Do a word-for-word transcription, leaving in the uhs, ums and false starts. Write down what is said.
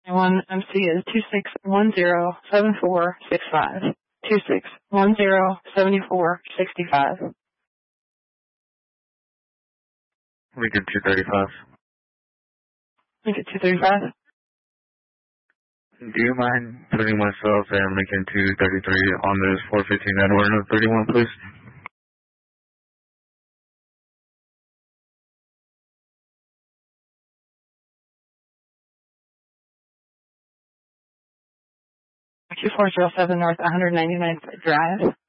One M C is two six one zero seven four six five. Two six one zero seven four six five. Lincoln two thirty-five. Lincoln two thirty-five. Do you mind putting myself and Lincoln two thirty-three on this four fifteen Edward thirty-one, please? two four zero seven North one hundred ninety-ninth Drive.